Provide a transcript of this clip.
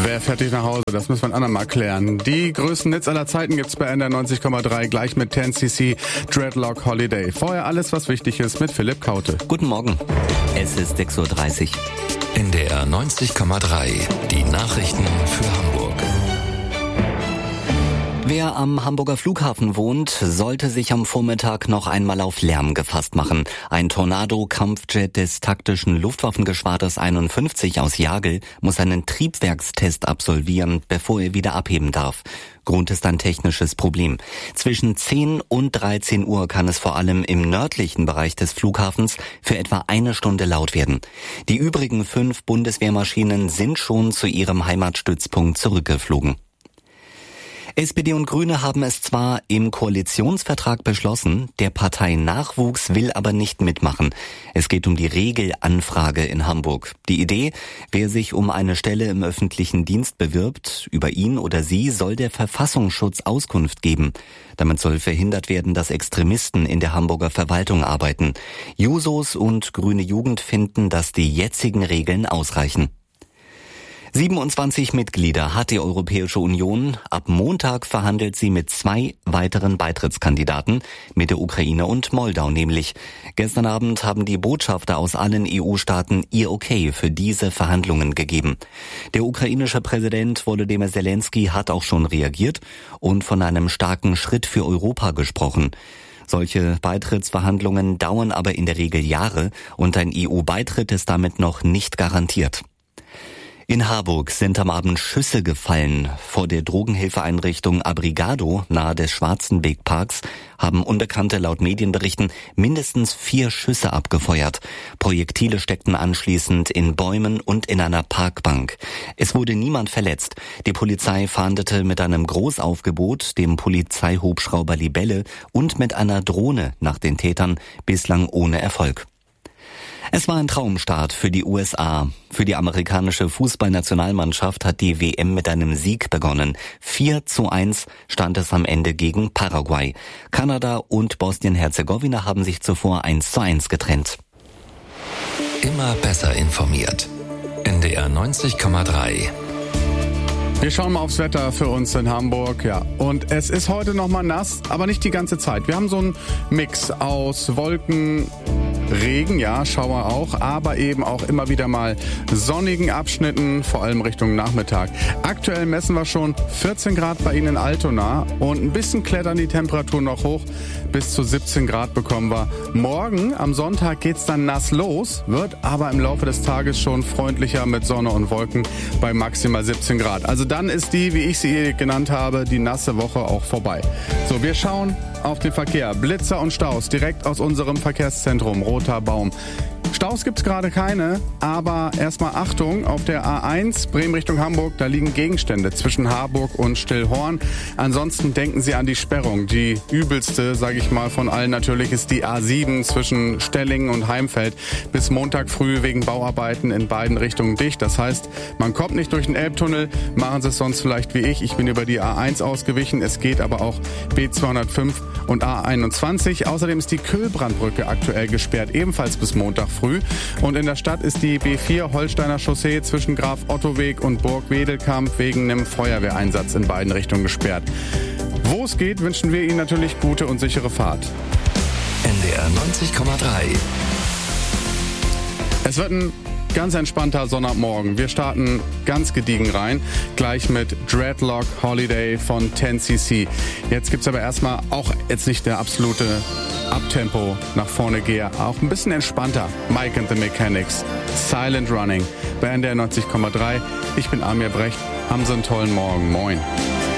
Wer fährt dich nach Hause? Das müssen wir ein andermal klären. Die größten Hits aller Zeiten gibt's bei NDR 90,3, gleich mit 10cc Dreadlock Holiday. Vorher alles, was wichtig ist, mit Philipp Kaute. Guten Morgen. Es ist 6.30 Uhr. NDR 90,3, die Nachrichten für Hamburg. Wer am Hamburger Flughafen wohnt, sollte sich am Vormittag noch einmal auf Lärm gefasst machen. Ein Tornado-Kampfjet des taktischen Luftwaffengeschwaders 51 aus Jagel muss einen Triebwerkstest absolvieren, bevor er wieder abheben darf. Grund ist ein technisches Problem. Zwischen 10 und 13 Uhr kann es vor allem im nördlichen Bereich des Flughafens für etwa eine Stunde laut werden. Die übrigen 5 Bundeswehrmaschinen sind schon zu ihrem Heimatstützpunkt zurückgeflogen. SPD und Grüne haben es zwar im Koalitionsvertrag beschlossen, der Partei Nachwuchs will aber nicht mitmachen. Es geht um die Regelanfrage in Hamburg. Die Idee, wer sich um eine Stelle im öffentlichen Dienst bewirbt, über ihn oder sie soll der Verfassungsschutz Auskunft geben. Damit soll verhindert werden, dass Extremisten in der Hamburger Verwaltung arbeiten. Jusos und Grüne Jugend finden, dass die jetzigen Regeln ausreichen. 27 Mitglieder hat die Europäische Union. Ab Montag verhandelt sie mit 2 weiteren Beitrittskandidaten, mit der Ukraine und Moldau nämlich. Gestern Abend haben die Botschafter aus allen EU-Staaten ihr Okay für diese Verhandlungen gegeben. Der ukrainische Präsident Volodymyr Zelensky hat auch schon reagiert und von einem starken Schritt für Europa gesprochen. Solche Beitrittsverhandlungen dauern aber in der Regel Jahre und ein EU-Beitritt ist damit noch nicht garantiert. In Harburg sind am Abend Schüsse gefallen. Vor der Drogenhilfeeinrichtung Abrigado nahe des Schwarzenbeckparks haben Unbekannte laut Medienberichten mindestens 4 Schüsse abgefeuert. Projektile steckten anschließend in Bäumen und in einer Parkbank. Es wurde niemand verletzt. Die Polizei fahndete mit einem Großaufgebot, dem Polizeihubschrauber Libelle und mit einer Drohne nach den Tätern, bislang ohne Erfolg. Es war ein Traumstart für die USA. Für die amerikanische Fußballnationalmannschaft hat die WM mit einem Sieg begonnen. 4:1 stand es am Ende gegen Paraguay. Kanada und Bosnien-Herzegowina haben sich zuvor 1:1 getrennt. Immer besser informiert. NDR 90,3. Wir schauen mal aufs Wetter für uns in Hamburg, ja. Und es ist heute nochmal nass, aber nicht die ganze Zeit. Wir haben so einen Mix aus Wolken, Regen, ja, Schauer auch, aber eben auch immer wieder mal sonnigen Abschnitten, vor allem Richtung Nachmittag. Aktuell messen wir schon 14 Grad bei Ihnen in Altona und ein bisschen klettern die Temperaturen noch hoch. Bis zu 17 Grad bekommen wir. Morgen, am Sonntag, geht's dann nass los, wird aber im Laufe des Tages schon freundlicher mit Sonne und Wolken bei maximal 17 Grad. Also dann ist die, wie ich sie genannt habe, die nasse Woche auch vorbei. So, wir schauen auf den Verkehr. Blitzer und Staus direkt aus unserem Verkehrszentrum Roter Baum. Staus gibt's gerade keine, aber erstmal Achtung, auf der A1 Bremen Richtung Hamburg, da liegen Gegenstände zwischen Harburg und Stillhorn. Ansonsten denken Sie an die Sperrung. Die übelste, sage ich mal, von allen natürlich ist die A7 zwischen Stellingen und Heimfeld. Bis Montag früh wegen Bauarbeiten in beiden Richtungen dicht. Das heißt, man kommt nicht durch den Elbtunnel, machen Sie es sonst vielleicht wie ich. Ich bin über die A1 ausgewichen. Es geht aber auch B205 und A21. Außerdem ist die Kühlbrandbrücke aktuell gesperrt, ebenfalls bis Montag früh. Und in der Stadt ist die B4 Holsteiner Chaussee zwischen Graf Otto Weg und Burg Wedelkamp wegen einem Feuerwehreinsatz in beiden Richtungen gesperrt. Wo es geht, wünschen wir Ihnen natürlich gute und sichere Fahrt. NDR 90,3. Es wird ein ganz entspannter Sonntagmorgen. Wir starten ganz gediegen rein, gleich mit Dreadlock Holiday von 10cc. Jetzt gibt's aber erstmal auch jetzt nicht der absolute Abtempo nach vorne gehe, auch ein bisschen entspannter. Mike and the Mechanics, Silent Running bei NDR 90,3. Ich bin Amir Brecht. Haben Sie einen tollen Morgen. Moin.